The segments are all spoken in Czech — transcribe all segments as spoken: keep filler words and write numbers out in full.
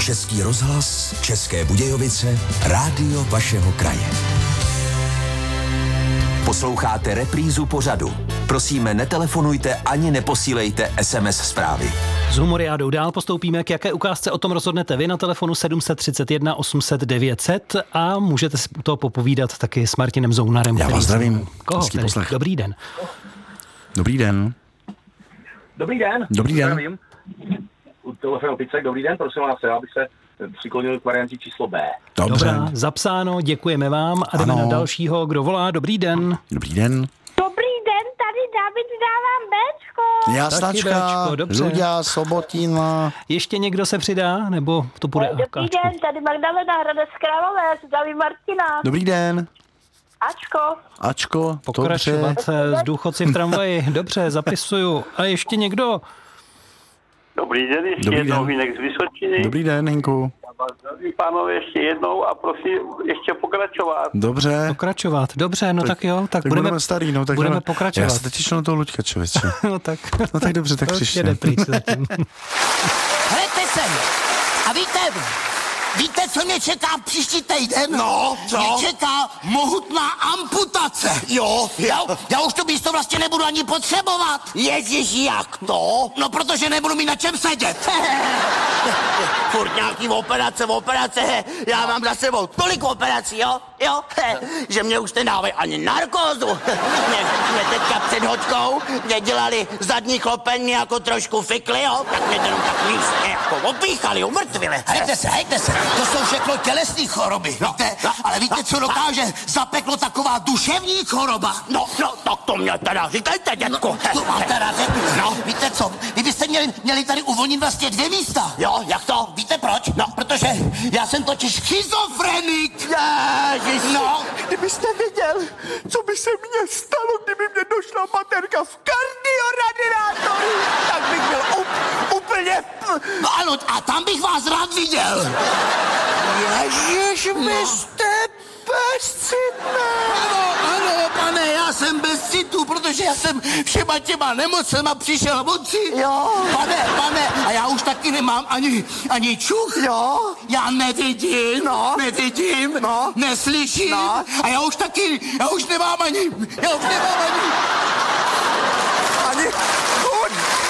Český rozhlas, České Budějovice, rádio vašeho kraje. Posloucháte reprízu pořadu. Prosíme, netelefonujte ani neposílejte es em es zprávy. S Humoriádou dál postoupíme, k jaké ukázce o tom rozhodnete vy na telefonu sedm set třicet jedna osm set devět set a můžete si to popovídat taky s Martinem Zounarem. Já vás zdravím. Koho? Dobrý den. Dobrý den. Dobrý den. Dobrý den. Zdravím. U telefonu Picek, dobrý den, prosím vás, já bych se přiklonil k variantě číslo B. Dobře. Dobrá, zapsáno, děkujeme vám a jdeme Ano. na dalšího, kdo volá. Dobrý den. Dobrý den. Dobrý den, tady David, dávám Béčko. Jasnačka, Béčko, dobře. Luďa, Sobotina. Ještě někdo se přidá, nebo to bude Dobrý Ačko? den, tady Magdalena Hradec Králové, zdraví Martina. Dobrý den. Ačko. Ačko, Pokračovat dobře. s důchodci v tramvaji. Dobře, zapisuju. A ještě někdo? Dobrý den, ještě Dobrý jednou den. Hinek z Vysočiny. Dobrý den, Hinku. Já vás zdravím, pánové, ještě jednou a prosím ještě pokračovat. Dobře. Pokračovat. Dobře, no tak, tak jo. Tak, Tak budeme, budeme starý, no tak budeme no, pokračovat. Já se teď na toho Luďka, člověče. No tak. No tak dobře, tak To přišli. jede pryč zatím. Hledajte sem. A víte, víte, co mě čeká příští týden? No, co? Mě čeká mohutná amputace. Jo, Já, já už to místo vlastně nebudu ani potřebovat. Ježiš, jak to? No, protože nebudu mít na čem sedět. Furt nějaký operace, operace, já mám za sebou tolik operací, jo, jo, že mě už nedávají ani narkózu. Mě, mě teďka před hoďkou, mě dělali zadní klopeň, mě jako trošku fikli, jo, tak mě jenom tak místně jako opíchali, umrtvili. Hejte se, hejte se, to jsou všechno tělesné choroby, No, víte? no, Ale víte, no, co dokáže zapeklo taková duševní choroba? No, no, tak to mě teda říkejte, dětku. No, to vám teda řeknu. No. Víte co, vy byste měli, měli tady uvolnit vlastně dvě místa. Jo, jak to? Víte proč? No, protože já jsem totiž schizofrenik. Ježiš. No, Kdybyste viděl, co by se mně stalo, kdyby mě došla baterka v kardioradiátoru, tak bych byl up, úplně... no ano, a tam bych vás rád viděl. Ježiš, vy jste bezcitné. Ano, ano, pane, já jsem bez citu, protože já jsem všema těma nemocema přišel moci. Jo. Pane, pane, a já už taky nemám ani, ani čuch. Jo. Já nevidím, No. nevidím, No. neslyším. No. A já už taky, já už nemám ani, já už nemám ani... Ani chuť.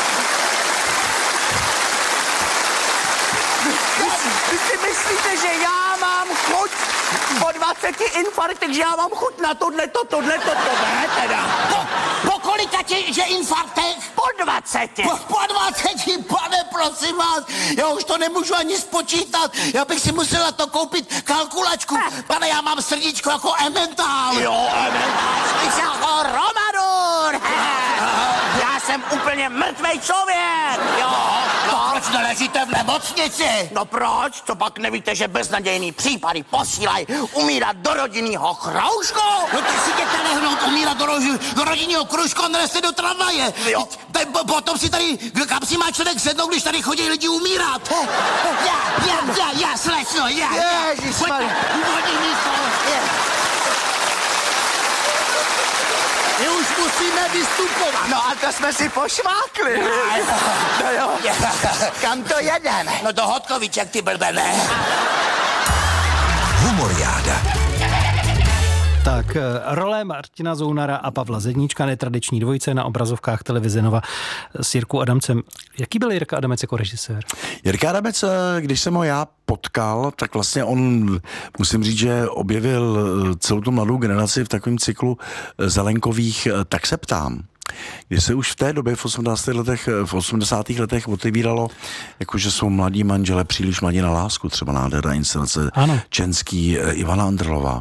Vy, vy si myslíte, že já mám chuť po dvaceti infarktech, že já mám chuť na tohleto, tohleto, to ne teda. Po, po kolika tě, že infarktech? Po dvaceti. Po, po dvaceti, pane, prosím vás, já už to nemůžu ani spočítat. Já bych si musela to koupit kalkulačku. Pane, já mám srdíčko jako Emmental. Jo, Emmental, jako Romadur. Já jsem úplně mrtvej člověk, jo. No, proč neležíte v nemocnici? No proč? To pak nevíte, že beznadějný případy posílají umírat do rodinného kroužku? No tak si jděte lehnout, umírat do, roži, do rodinného kružku a nelezte do tramvaje. Jo. Te, po- potom si tady, kam si má člověk sednout, když tady chodí lidi umírat? Já, já, já, já, slečno, já, já. Ježišmarja. Rodinný kroužek. My už musíme vystupovat. No a to jsme si pošmákli. No jo. Kam to jedeme? No do Hodkoviček, ty blbene. Humoriáda. Tak, role Martina Zounara a Pavla Zedníčka, netradiční dvojice na obrazovkách televize Nova s Jirkou Adamcem. Jaký byl Jirka Adamec jako režisér? Jirka Adamec, když jsem ho já potkal, tak vlastně on, musím říct, že objevil celou tu mladou generaci v takovém cyklu Zelenkových Tak se ptám, kdy se už v té době v osmdesátých letech, v osmdesátých letech otevíralo, jakože jsou mladí manžele příliš mladí na lásku, třeba nádherná inscenace Ano. Čenský, Ivana Andrlová,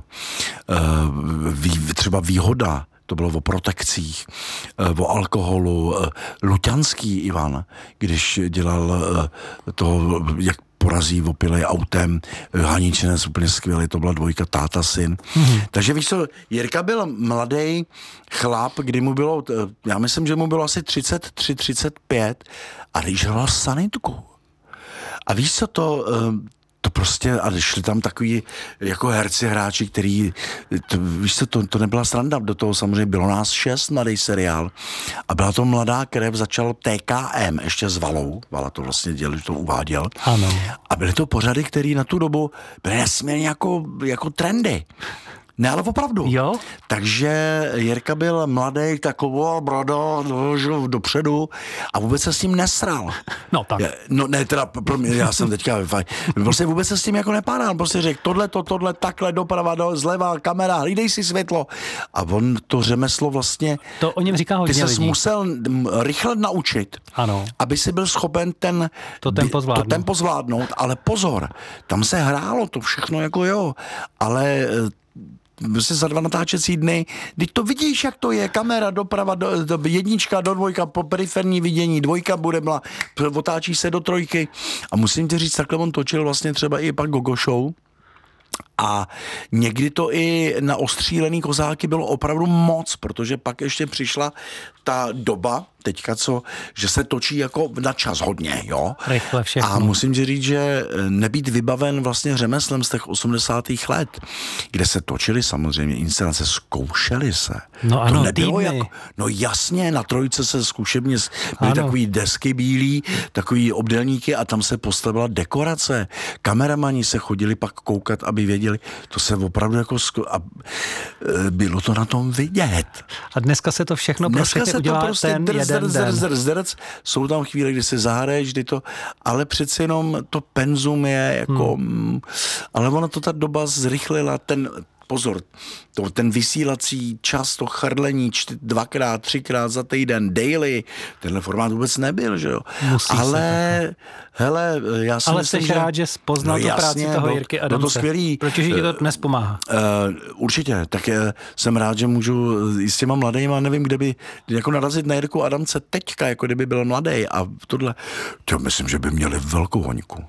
třeba Výhoda, to bylo o protekcích, o alkoholu, Luťanský Ivan, když dělal toho, jak porazí opilej autem, Haničinec úplně skvělý, to byla dvojka táta, syn. Mm-hmm. Takže víš co, Jirka byl mladý chlap, kdy mu bylo, já myslím, že mu bylo asi třicet tři třicet pět a když hrál sanitku. A víš co, to, to prostě, a šli tam takový jako herci, hráči, který, to, víš co, to, to nebyla sranda, do toho samozřejmě bylo nás šest, mladý seriál, a byla to Mladá krev, začal T K M, ještě s Valou, Vala to vlastně dělal, to uváděl. Ano. A byly to pořady, které na tu dobu byly nesmírně jako, jako trendy. Ne, ale opravdu. Jo? Takže Jirka byl mladý, taková brada, no, dopředu a vůbec se s tím nesral. No tak. No ne, teda pro mě, já jsem teďka, prostě vůbec se s tím jako nepádal, prostě řekl tohle, to, tohle, takhle, doprava, do, zleva, kamera, hlídej si světlo. A on to řemeslo vlastně... To o něm říká hodně lidí. Ty ses lidí. musel rychle naučit, ano. aby si byl schopen ten... To tempo zvládnout. To tempo zvládnout, ale pozor, tam se hrálo to všechno jako jo, ale... Prostě za dva natáčecí dny, když to vidíš, jak to je, kamera doprava, do, do, jednička do dvojka, po periferní vidění, dvojka bude mla, otáčí se do trojky a musím ti říct, takhle on točil vlastně třeba i pak Gogo Show a někdy to i na ostřílený kozáky bylo opravdu moc, protože pak ještě přišla ta doba, teďka co, že se točí jako na čas hodně, jo. Rychle všechno. A musím ti říct, že nebýt vybaven vlastně řemeslem z těch osmdesátých let, kde se točily samozřejmě inscenace, zkoušely se. No ano, to nebylo týdny. jako, no jasně, na Trojce se zkušebně, byly takový desky bílý, takový obdélníky a tam se postavila dekorace. Kameramani se chodili pak koukat, aby věděli, to se opravdu jako, zku... a bylo to na tom vidět. A dneska se to všechno Dneska prostě se udělá to prostě ten drz, jeden drz, den. drz, drz, drz. Jsou tam chvíle, kdy se zahraješ, kdy to, ale přeci jenom to penzum je jako, hmm. ale ona to ta doba zrychlila, ten, pozor, to, ten vysílací čas, to chrlení čty, dvakrát, třikrát za týden, daily, tenhle formát vůbec nebyl, že jo. Musí ale, hele, já si ale myslím, jsi že... rád, že poznal no, tu jasně, práci toho no, Jirky no Adamce. to skvělý. Protože ti to dnes pomáhá. Uh, určitě, tak uh, jsem rád, že můžu i s těma mladejma, nevím, kde by, jako narazit na Jirku Adamce teďka, jako kdyby byl mladý a tohle, to myslím, že by měli velkou hoňku.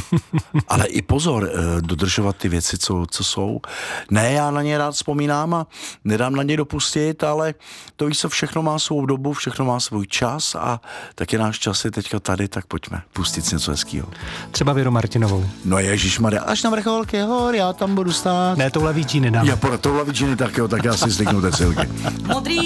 Ale i pozor, uh, dodržovat ty věci, co, co jsou. Ne, já na ně rád vzpomínám a nedám na ně dopustit, ale to víš co, všechno má svou dobu, všechno má svůj čas a taky náš čas je teďka tady, tak pojďme pustit si něco hezkýho. Třeba Věru Martinovou. No ježišmarja, až na vrcholky hor, já tam budu stát. Ne, touhle víčí nedám. Já po touhle víčiny tak jo, tak já si sliknu té celky. Modrý